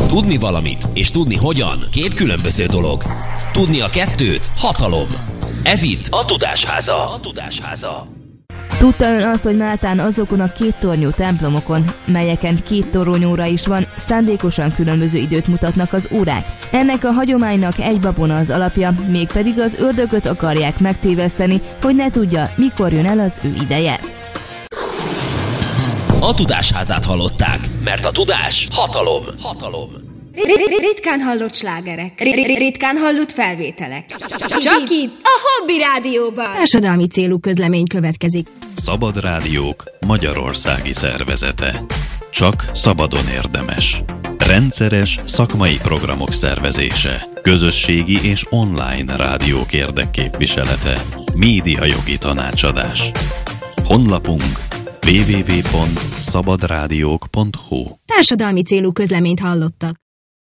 Tudni valamit és tudni hogyan két különböző dolog. Tudni a kettőt hatalom. Ez itt a Tudásháza. Tudta ön azt, hogy Máltán azokon a két tornyú templomokon, melyeken két toronyóra is van, szándékosan különböző időt mutatnak az órák? Ennek a hagyománynak egy babona az alapja, mégpedig az ördögöt akarják megtéveszteni, hogy ne tudja, mikor jön el az ő ideje. A Tudásházát hallották, mert a tudás hatalom. Ritkán hallott slágerek, ritkán hallott felvételek. Csak itt, a Hobby Rádióban. Társadalmi célú közlemény következik. Szabad Rádiók Magyarországi Szervezete. Csak szabadon érdemes. Rendszeres szakmai programok szervezése. Közösségi és online rádiók érdekképviselete. Médiajogi tanácsadás. Honlapunk www.szabadrádiók.hu. Társadalmi célú közleményt hallottak.